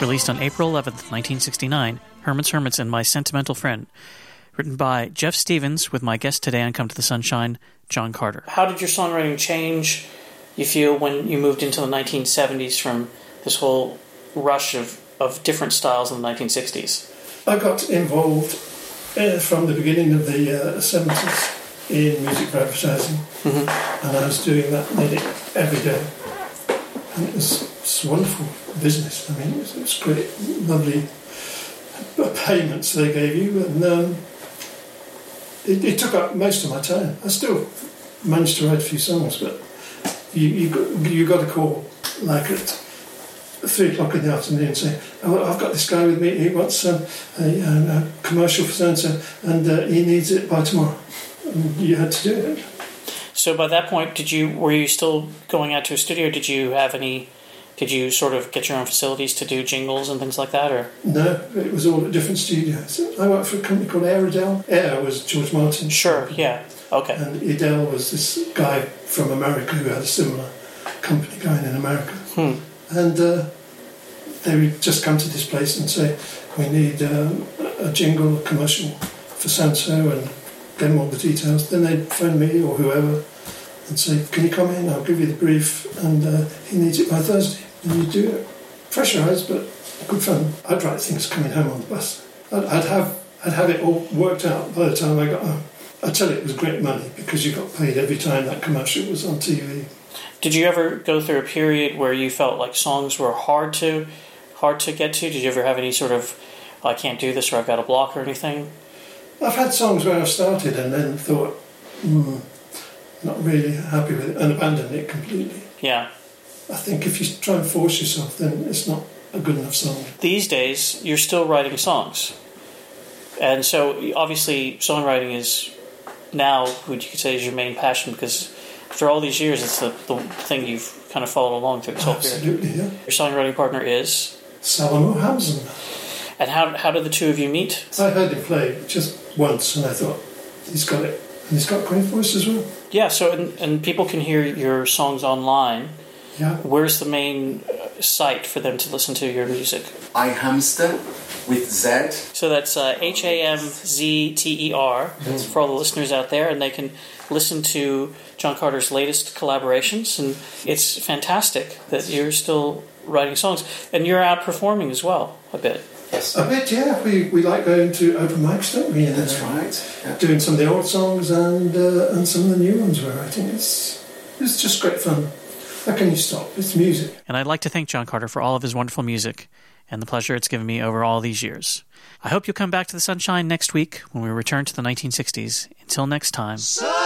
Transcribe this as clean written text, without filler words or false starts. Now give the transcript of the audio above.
released on April 11th, 1969, Herman's Hermits and My Sentimental Friend, written by Jeff Stevens with my guest today on Come to the Sunshine, John Carter. How did your songwriting change, you feel, when you moved into the 1970s from this whole rush of different styles in the 1960s? I got involved from the beginning of the 70s in music for advertising, and I was doing that nearly every day. And it's wonderful business. I mean, it was great, lovely payments they gave you, and it took up most of my time. I still managed to write a few songs, but you got a call like at 3 o'clock in the afternoon and say, "Oh, I've got this guy with me. He wants a commercial for so-and-so, and he needs it by tomorrow." And you had to do it. So by that point, were you still going out to a studio? Did you sort of get your own facilities to do jingles and things like that, or? No, it was all at different studios. I worked for a company called Airedale. Air was George Martin. Sure, yeah, okay. And Edel was this guy from America who had a similar company going in America. And they would just come to this place and say, "We need a jingle, a commercial for so-and-so," and give them all the details. Then they'd phone me or whoever and say, "Can you come in? I'll give you the brief, and he needs it by Thursday." And you do it. Pressurised, but good fun. I'd write things coming home on the bus. I'd have it all worked out by the time I got home. I tell you, it was great money because you got paid every time that commercial was on TV. Did you ever go through a period where you felt like songs were hard to get to? Did you ever have any sort of, "I can't do this," or "I've got a block," or anything? I've had songs where I've started and then thought, not really happy with it, and abandoned it completely. Yeah. I think if you try and force yourself, then it's not a good enough song. These days, you're still writing songs. And so, obviously, songwriting is now, what you could say, is your main passion, because after all these years, it's the thing you've kind of followed along through this whole period. Absolutely, yeah. Your songwriting partner is? Salamo Hamzen. And how did the two of you meet? I heard him play just once, and I thought, he's got it. And he's got a great voice as well. Yeah, so, and people can hear your songs online. Yeah. Where's the main site for them to listen to your music? iHamster with Z. So that's HAMZTER. That's for all the listeners out there, and they can listen to John Carter's latest collaborations. And it's fantastic that you're still writing songs, and you're out performing as well a bit. Yes. A bit, yeah. We like going to open mics, don't we? And that's right. Yeah. Doing some of the old songs and some of the new ones we're writing. It's just great fun. How can you stop? It's music. And I'd like to thank John Carter for all of his wonderful music and the pleasure it's given me over all these years. I hope you'll come back to the Sunshine next week when we return to the 1960s. Until next time.